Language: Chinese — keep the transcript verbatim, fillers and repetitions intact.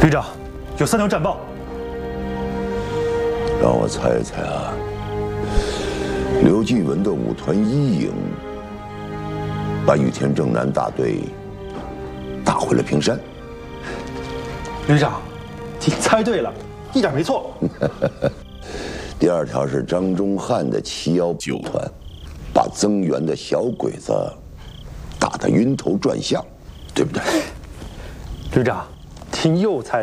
旅长，有三条战报。 让我猜一猜啊，刘继文的五团一营把羽田正南大队打回了平山。 旅长，你猜对了，一点没错。 第二条是张忠汉的七幺九团把增援的小鬼子打得晕头转向，对不对？ 旅长，您又猜